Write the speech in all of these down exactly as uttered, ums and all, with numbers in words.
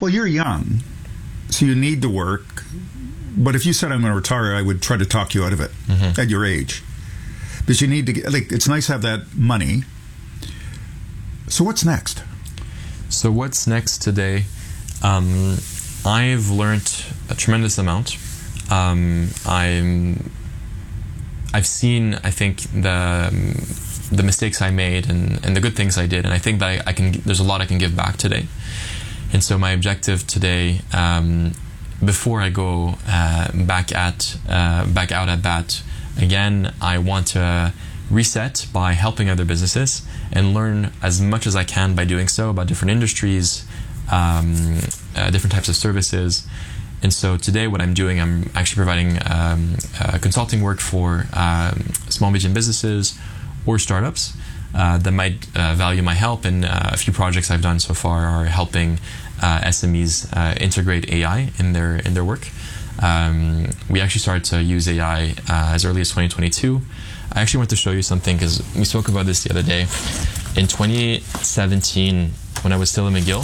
Well, you're young, so you need to work. But if you said I'm going to retire, I would try to talk you out of it mm-hmm. at your age. Because you need to get, like, it's nice to have that money. So what's next? So what's next today? Um, I've learned a tremendous amount. Um, I'm, I've seen, I think, the um, the mistakes I made and, and the good things I did, and I think that I, I can. There's a lot I can give back today. And so my objective today, um, before I go uh, back at uh, back out at bat again, I want to reset by helping other businesses and learn as much as I can by doing so about different industries, um, uh, different types of services. And so today what I'm doing, I'm actually providing um, uh, consulting work for um, small, medium businesses or startups uh, that might uh, value my help. And uh, a few projects I've done so far are helping uh, S M Es uh, integrate A I in their in their work. Um, we actually started to use A I uh, as early as twenty twenty-two. I actually want to show you something because we spoke about this the other day. In twenty seventeen, when I was still in McGill,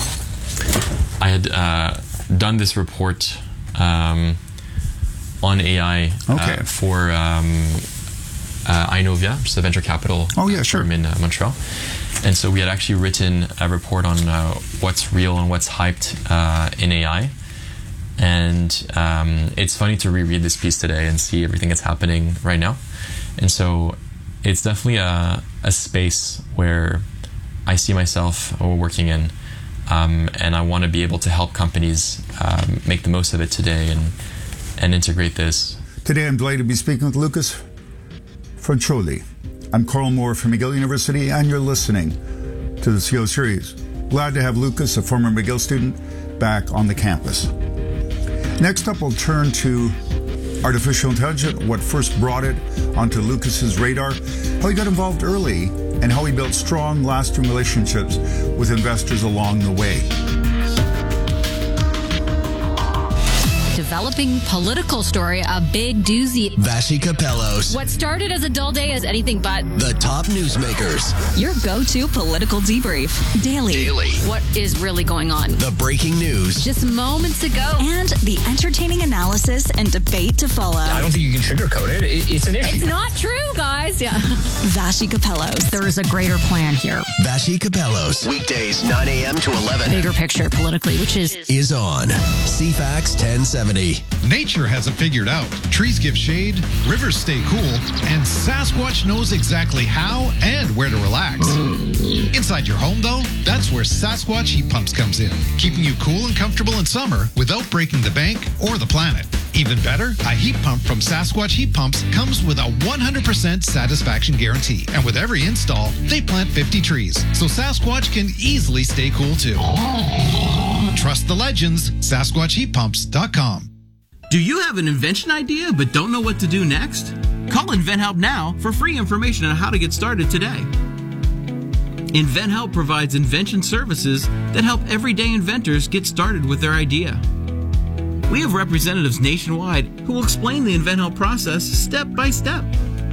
I had uh, done this report um, on A I okay. uh, for um, uh, Inovia, which is a venture capital oh, yeah, sure. firm in uh, Montreal. And so we had actually written a report on uh, what's real and what's hyped uh, in A I. And um, it's funny to reread this piece today and see everything that's happening right now. And so it's definitely a, a space where I see myself working in. Um, and I want to be able to help companies um, make the most of it today and, and integrate this. Today I'm delighted to be speaking with Lucas Francholi. I'm Carl Moore from McGill University, and you're listening to the C E O Series. Glad to have Lucas, a former McGill student, back on the campus. Next up, we'll turn to artificial intelligence, what first brought it onto Lucas's radar, how he got involved early, and how he built strong, lasting relationships with investors along the way. Developing political story, a big doozy. Vassy Capellos. What started as a dull day is anything but. The top newsmakers. Your go-to political debrief. Daily. Daily. What is really going on? The breaking news. Just moments ago. And the entertaining analysis and debate to follow. I don't think you can sugarcoat it. it it's an issue. It's not true, guys. Yeah. Vassy Capellos. There is a greater plan here. Vassy Capellos. Weekdays, nine a.m. to eleven. Bigger picture politically, which is... Is on C FAX ten seventy. Nature has it figured out. Trees give shade, rivers stay cool, and Sasquatch knows exactly how and where to relax. Inside your home, though, that's where Sasquatch Heat Pumps comes in, keeping you cool and comfortable in summer without breaking the bank or the planet. Even better, a heat pump from Sasquatch Heat Pumps comes with a one hundred percent satisfaction guarantee. And with every install, they plant fifty trees, so Sasquatch can easily stay cool too. Trust the legends, Sasquatch Heat Pumps dot com. Do you have an invention idea but don't know what to do next? Call InventHelp now for free information on how to get started today. InventHelp provides invention services that help everyday inventors get started with their idea. We have representatives nationwide who will explain the InventHelp process step by step.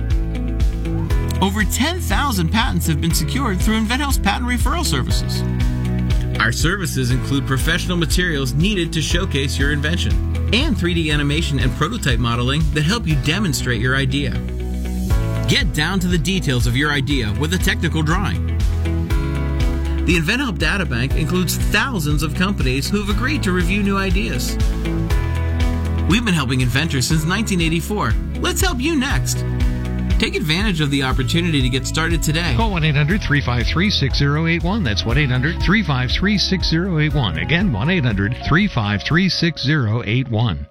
Over ten thousand patents have been secured through InventHelp's patent referral services. Our services include professional materials needed to showcase your invention and three D animation and prototype modeling that help you demonstrate your idea. Get down to the details of your idea with a technical drawing. The InventHelp Databank includes thousands of companies who have agreed to review new ideas. We've been helping inventors since nineteen eighty-four. Let's help you next. Take advantage of the opportunity to get started today. Call one eight hundred three five three six zero eight one. That's one eight hundred three five three six zero eight one. Again, one eight hundred three five three six zero eight one.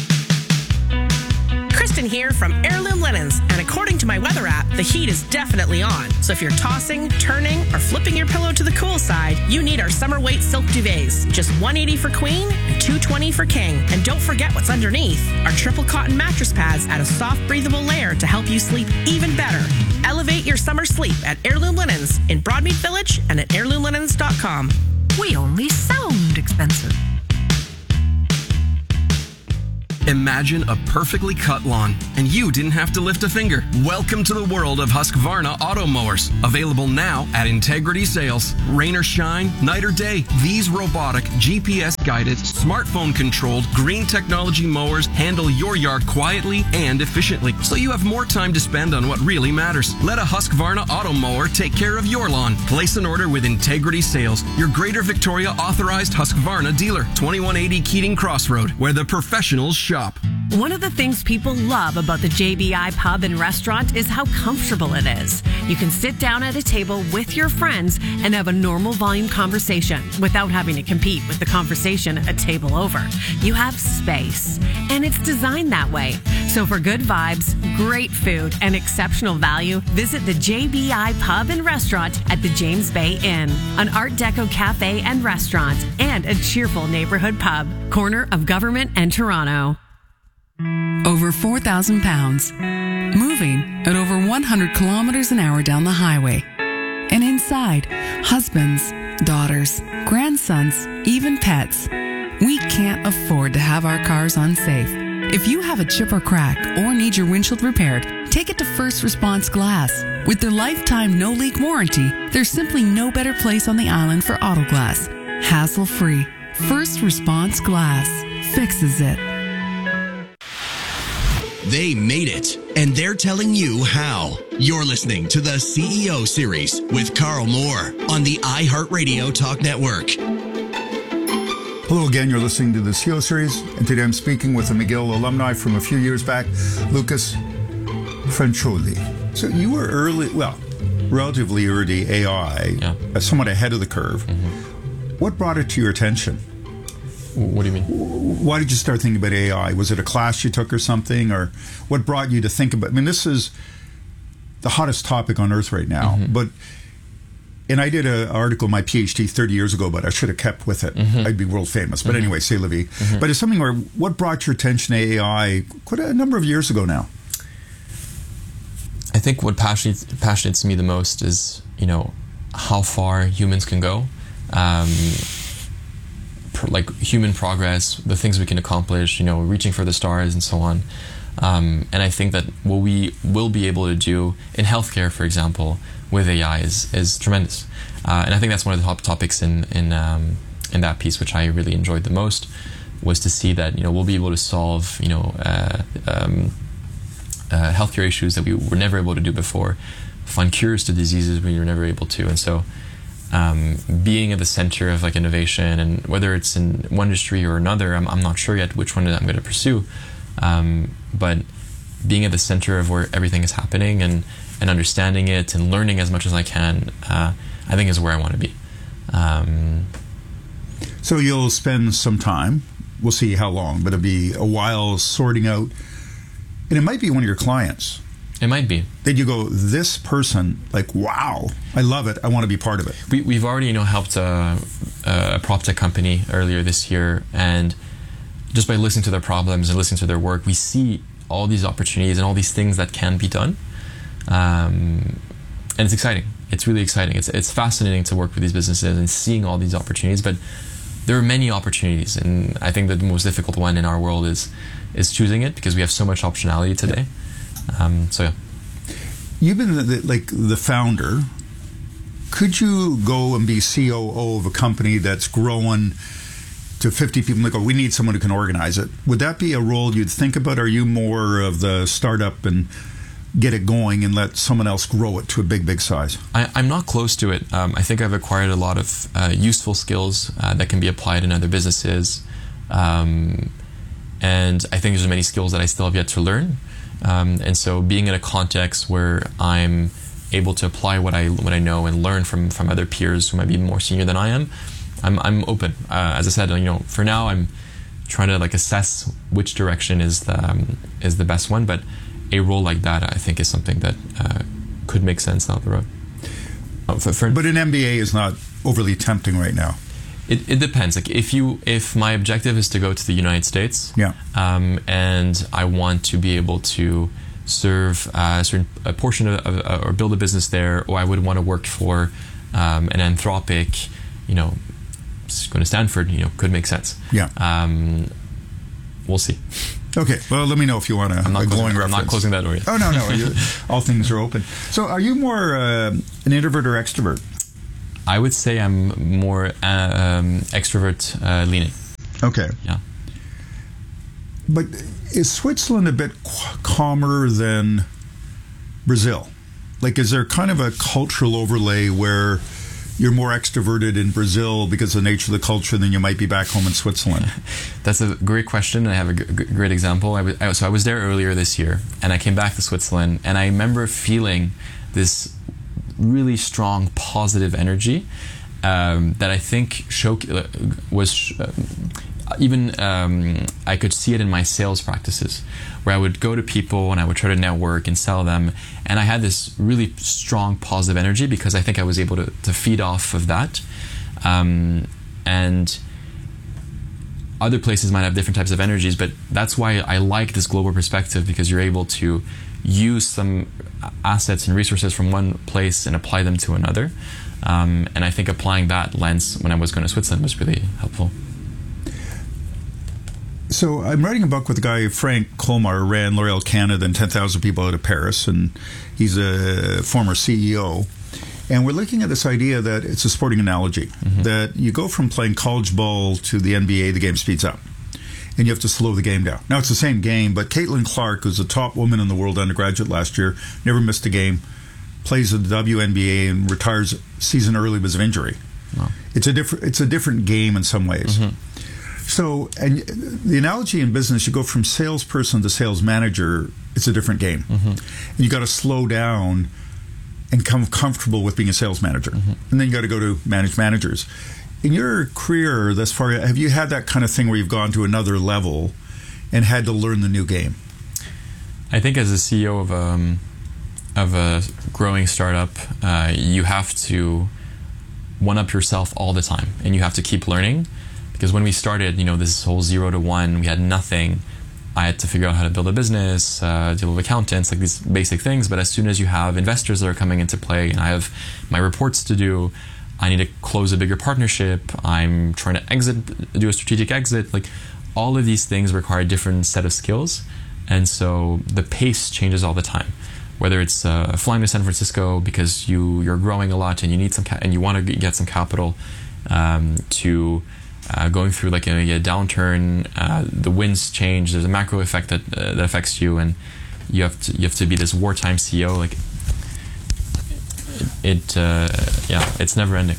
Kristen here from Heirloom Linens, and according to my weather app, the heat is definitely on. So if you're tossing, turning, or flipping your pillow to the cool side, you need our summer weight silk duvets. Just one eighty for queen and two twenty for king. And don't forget what's underneath. Our triple cotton mattress pads add a soft, breathable layer to help you sleep even better. Elevate your summer sleep at Heirloom Linens in Broadmead Village and at heirloom linens dot com. We only sound expensive. Imagine a perfectly cut lawn, and you didn't have to lift a finger. Welcome to the world of Husqvarna auto mowers. Available now at Integrity Sales. Rain or shine, night or day, these robotic, G P S-guided, smartphone-controlled, green technology mowers handle your yard quietly and efficiently, so you have more time to spend on what really matters. Let a Husqvarna auto mower take care of your lawn. Place an order with Integrity Sales, your Greater Victoria authorized Husqvarna dealer, twenty-one eighty Keating Crossroad, where the professionals shop. One of the things people love about the J B I Pub and Restaurant is how comfortable it is. You can sit down at a table with your friends and have a normal volume conversation without having to compete with the conversation a table over. You have space, and it's designed that way. So for good vibes, great food, and exceptional value, visit the J B I Pub and Restaurant at the James Bay Inn, an Art Deco cafe and restaurant, and a cheerful neighborhood pub, corner of Government and Toronto. Over four thousand pounds, moving at over one hundred kilometers an hour down the highway. And inside, husbands, daughters, grandsons, even pets. We can't afford to have our cars unsafe. If you have a chip or crack or need your windshield repaired, take it to First Response Glass. With their lifetime no-leak warranty, there's simply no better place on the island for auto glass. Hassle-free. First Response Glass fixes it. They made it, and they're telling you how. You're listening to the C E O Series with Carl Moore on the iHeartRadio Talk Network. Hello again, you're listening to the C E O Series, and today I'm speaking with a McGill alumni from a few years back, Lucas Francholi. So you were early, well, relatively early A I, yeah. uh, somewhat ahead of the curve. Mm-hmm. What brought it to your attention? What do you mean? Why did you start thinking about A I? Was it a class you took or something? Or what brought you to think about, I mean, this is the hottest topic on earth right now. Mm-hmm. But, and I did an article, my PhD thirty years ago, but I should have kept with it. Mm-hmm. I'd be world famous. But mm-hmm. anyway, c'est la vie. Mm-hmm. But it's something where, what brought your attention to A I quite a number of years ago now? I think what passionates, passionates me the most is, you know, how far humans can go. Um, like human progress, the things we can accomplish, you know, reaching for the stars and so on. Um, and I think that what we will be able to do in healthcare, for example, with A I is, is tremendous. Uh, and I think that's one of the top topics in in, um, in that piece, which I really enjoyed the most, was to see that, you know, we'll be able to solve, you know, uh, um, uh, healthcare issues that we were never able to do before, find cures to diseases we were never able to. And so Um, being at the center of like innovation, and whether it's in one industry or another, I'm, I'm not sure yet which one I'm going to pursue. Um, but being at the center of where everything is happening and, and understanding it and learning as much as I can, uh, I think is where I want to be. Um, so you'll spend some time, we'll see how long, but it'll be a while sorting out, and it might be one of your clients. It might be. Then you go, this person, like, wow, I love it. I want to be part of it. We, we've already, you know, helped a, a prop tech company earlier this year, and just by listening to their problems and listening to their work, we see all these opportunities and all these things that can be done. Um, and it's exciting. It's really exciting. It's it's fascinating to work with these businesses and seeing all these opportunities. But there are many opportunities, and I think that the most difficult one in our world is is choosing it, because we have so much optionality today. Yeah. Um, so yeah. You've been the, the, like the founder. Could you go and be C O O of a company that's growing to fifty people? Like, oh, we need someone who can organize it. Would that be a role you'd think about? Or are you more of the startup and get it going and let someone else grow it to a big, big size? I, I'm not close to it. Um, I think I've acquired a lot of uh, useful skills uh, that can be applied in other businesses. Um, and I think there's many skills that I still have yet to learn. Um, and so being in a context where I'm able to apply what I what I know and learn from, from other peers who might be more senior than I am, I'm I'm open. Uh, as I said, you know, for now I'm trying to like assess which direction is the um, is the best one. But a role like that, I think, is something that uh, could make sense down the road. Uh, for, for, but an M B A is not overly tempting right now. It, it depends. Like if you, if my objective is to go to the United States, yeah, um, and I want to be able to serve uh, a certain a portion of, of or build a business there, or I would want to work for um, an Anthropic, you know, going to Stanford, you know, could make sense. Yeah. Um, we'll see. Okay, well, let me know if you want a, I'm not a glowing closing, reference. I'm not closing that door yet. Oh, no, no. You, all things are open. So are you more uh, an introvert or extrovert? I would say I'm more uh, um, extrovert uh, leaning. Okay. Yeah. But is Switzerland a bit qu- calmer than Brazil? Like, is there kind of a cultural overlay where you're more extroverted in Brazil because of the nature of the culture than you might be back home in Switzerland? That's a great question, and I have a g- g- great example. I was, I, so I was there earlier this year, and I came back to Switzerland, and I remember feeling this really strong positive energy um, that I think show, uh, was... Uh, even um, I could see it in my sales practices, where I would go to people and I would try to network and sell them, and I had this really strong positive energy because I think I was able to, to feed off of that. Um, and other places might have different types of energies, but that's why I like this global perspective, because you're able to use some assets and resources from one place and apply them to another. Um, and I think applying that lens when I was going to Switzerland was really helpful. So I'm writing a book with a guy, Frank Colmar, ran L'Oreal Canada and ten thousand people out of Paris, and he's a former C E O. And we're looking at this idea that it's a sporting analogy, mm-hmm. that you go from playing college ball to the N B A, the game speeds up, and you have to slow the game down. Now, it's the same game, but Caitlin Clark, who's the top woman in the world undergraduate last year, never missed a game, plays at the W N B A and retires season early because of injury. Wow. It's a different, it's a different game in some ways. Mm-hmm. So, and the analogy in business, you go from salesperson to sales manager, it's a different game. Mm-hmm. And you got to slow down and come comfortable with being a sales manager. Mm-hmm. And then you got to go to manage managers. In your career thus far, have you had that kind of thing where you've gone to another level and had to learn the new game? I think as a C E O of a, of a growing startup, uh, you have to one-up yourself all the time, and you have to keep learning. Because when we started, you know, this whole zero to one, we had nothing. I had to figure out how to build a business, uh, deal with accountants, like these basic things. But as soon as you have investors that are coming into play, and I have my reports to do, I need to close a bigger partnership, I'm trying to exit, do a strategic exit, like all of these things require a different set of skills. And so the pace changes all the time. Whether it's uh, flying to San Francisco because you, you're growing a lot and you need some ca- and you want to get some capital, um, to Uh, going through like a, a downturn, uh, the winds change. There's a macro effect that uh, that affects you, and you have to you have to be this wartime C E O. Like it, it uh, yeah, it's never ending,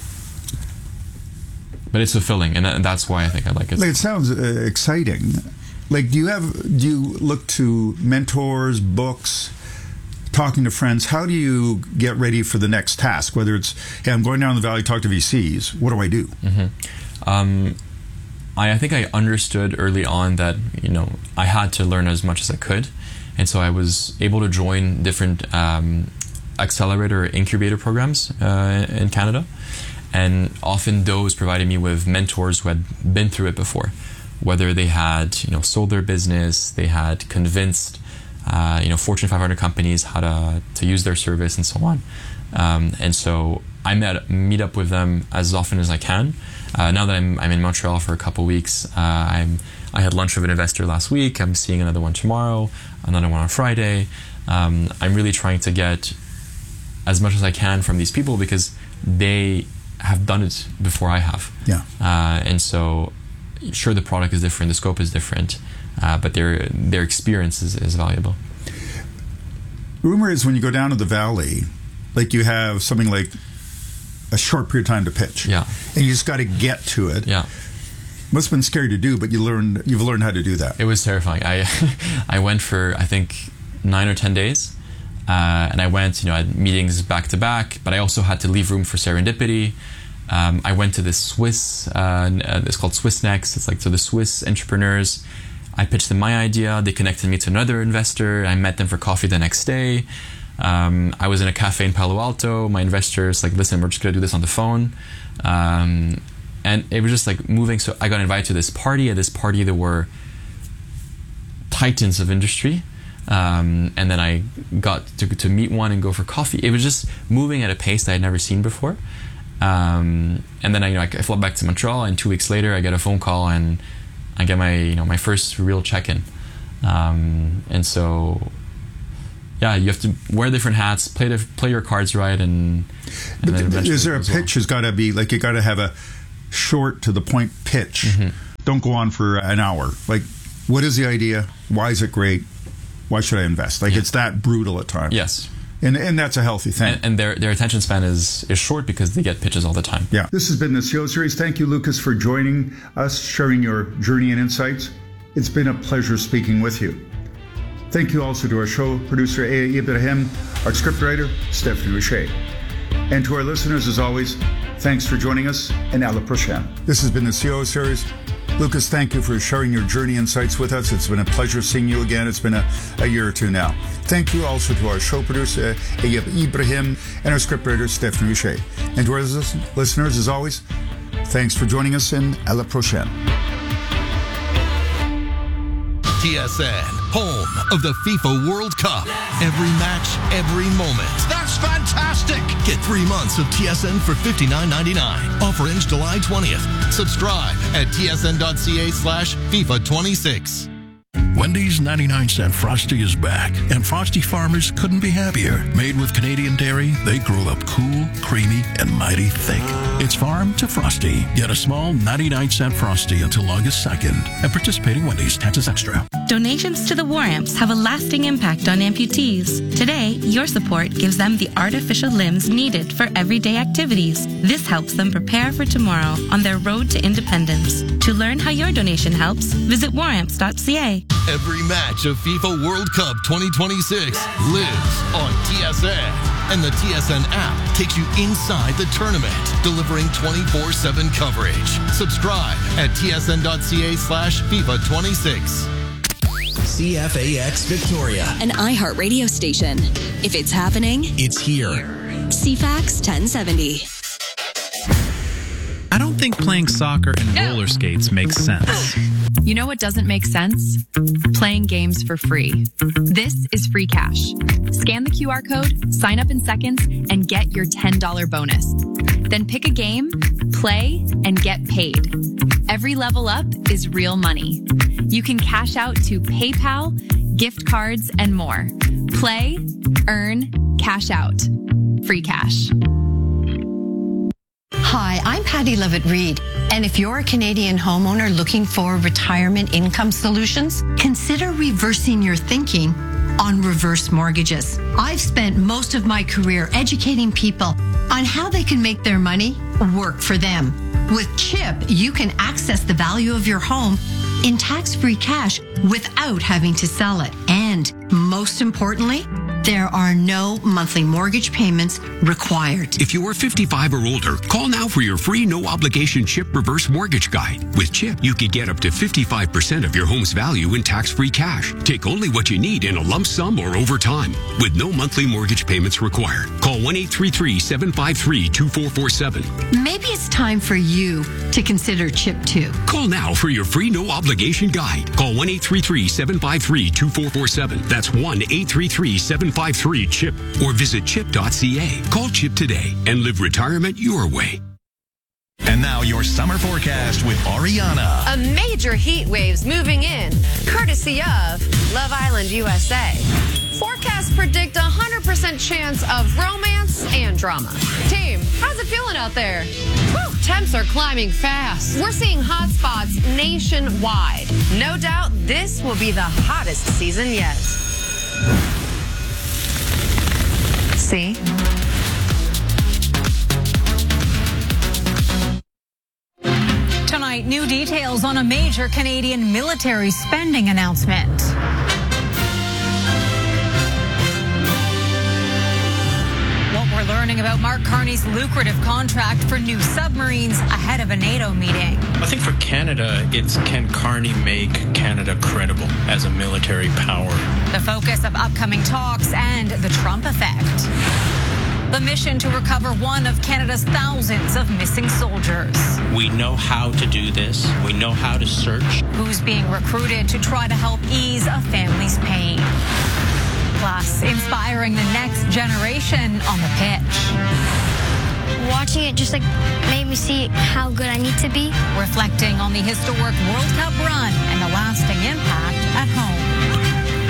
but it's fulfilling, and, that, and that's why I think I like it. Like, it sounds uh, exciting. Like, do you have do you look to mentors, books, talking to friends? How do you get ready for the next task? Whether it's, hey, I'm going down the valley, talk to V Cs. What do I do? Mm-hmm. Um, I, I think I understood early on that, you know, I had to learn as much as I could. And so I was able to join different um, accelerator or incubator programs uh, in Canada. And often those provided me with mentors who had been through it before. Whether they had, you know, sold their business, they had convinced, uh, you know, Fortune five hundred companies how to, to use their service and so on. Um, and so I met, meet up with them as often as I can. Uh, now that I'm, I'm in Montreal for a couple weeks, uh, I'm, I had lunch with an investor last week. I'm seeing another one tomorrow, another one on Friday. Um, I'm really trying to get as much as I can from these people because they have done it before I have. Yeah. Uh, and so, sure, the product is different, the scope is different, uh, but their their experience is, is valuable. Rumor is when you go down to the valley, like you have something like a short period of time to pitch. Yeah. And you just got to get to it. Yeah. Must have been scary to do, but you learned, you've learned how to do that. It was terrifying. I I went for, I think, nine or ten days. Uh, and I went, you know, I had meetings back to back, but I also had to leave room for serendipity. Um, I went to this Swiss, uh, it's called Swiss Next. It's like, so the Swiss entrepreneurs, I pitched them my idea. They connected me to another investor. I met them for coffee the next day. Um, I was in a cafe in Palo Alto. My investors like, listen, we're just going to do this on the phone. Um, and it was just like moving. So I got invited to this party. At this party, there were titans of industry. Um, and then I got to, to meet one and go for coffee. It was just moving at a pace that I'd never seen before. Um, and then I, you know, I flew back to Montreal, and two weeks later I get a phone call and I get my, you know, my first real check-in. Um, and so, yeah, you have to wear different hats, play the, play your cards right, and, and then eventually is there a it goes well. pitch? Has got to be like you got to have a short to the point pitch. Mm-hmm. Don't go on for an hour. Like, what is the idea? Why is it great? Why should I invest? Like, yeah. It's that brutal at times. Yes. And and that's a healthy thing. And, and their their attention span is, is short because they get pitches all the time. Yeah. This has been the C E O Series. Thank you, Lucas, for joining us, sharing your journey and insights. It's been a pleasure speaking with you. Thank you also to our show producer, Aya Ibrahim, our scriptwriter, Stephanie Richer. And to our listeners, as always, thanks for joining us, and à la prochaine. This has been the C E O Series. Lucas, thank you for sharing your journey insights with us. It's been a pleasure seeing you again. It's been a, a year or two now. Thank you also to our show producer, Ayab Ibrahim, and our scriptwriter, Stephanie Richer. And to our listeners, as always, thanks for joining us, and à la prochaine. T S N, home of the FIFA World Cup. Every match, every moment. That's fantastic! Get three months of T S N for fifty-nine ninety-nine. Offer ends July twentieth. Subscribe at tsn.ca slash FIFA 26. Wendy's ninety-nine cent Frosty is back, and Frosty farmers couldn't be happier. Made with Canadian dairy, they grow up cool, creamy, and mighty thick. It's farm to Frosty. Get a small ninety-nine cent Frosty until August second. At participating Wendy's, taxes extra. Donations to the War Amps have a lasting impact on amputees. Today, your support gives them the artificial limbs needed for everyday activities. This helps them prepare for tomorrow on their road to independence. To learn how your donation helps, visit war amps dot c a. Every match of FIFA World Cup twenty twenty-six lives on T S N. And the T S N app takes you inside the tournament, delivering twenty-four seven coverage. Subscribe at tsn.ca slash FIFA 26. C F A X Victoria, an iHeartRadio station. If it's happening, it's here. C FAX ten seventy. I don't think playing soccer and roller skates makes sense. You know what doesn't make sense? Playing games for free. This is Free Cash. Scan the Q R code, sign up in seconds, and get your ten dollars bonus. Then pick a game, play, and get paid. Every level up is real money. You can cash out to PayPal, gift cards, and more. Play, earn, cash out. Free Cash. Hi, I'm Patty Levitt-Reed, and if you're a Canadian homeowner looking for retirement income solutions, consider reversing your thinking on reverse mortgages. I've spent most of my career educating people on how they can make their money work for them. With CHIP, you can access the value of your home in tax-free cash without having to sell it. And most importantly, there are no monthly mortgage payments required. If you are fifty-five or older, call now for your free no-obligation CHIP reverse mortgage guide. With CHIP, you can get up to fifty-five percent of your home's value in tax-free cash. Take only what you need in a lump sum or over time, with no monthly mortgage payments required. Call one eight three three, seven five three, two four four seven. Maybe it's time for you to consider CHIP too. Call now for your free no-obligation guide. Call one eight three three, seven five three, two four four seven. That's one eight three three, seven five three, CHIP. Or visit chip dot c a. Call CHIP today and live retirement your way. And now your summer forecast with Ariana. A major heat wave's moving in, courtesy of Love Island, U S A. Forecasts predict a one hundred percent chance of romance and drama. Team, how's it feeling out there? Woo, temps are climbing fast. We're seeing hot spots nationwide. No doubt this will be the hottest season yet. See? Tonight, new details on a major Canadian military spending announcement. What we're learning about Mark Carney's lucrative contract for new submarines ahead of a NATO meeting. I think for Canada, it's can Carney make Canada credible as a military power? The focus of upcoming talks and the Trump effect. The mission to recover one of Canada's thousands of missing soldiers. We know how to do this. We know how to search. Who's being recruited to try to help ease a family's pain. Plus, inspiring the next generation on the pitch. Watching it just like made me see how good I need to be. Reflecting on the historic World Cup run and the lasting impact at home.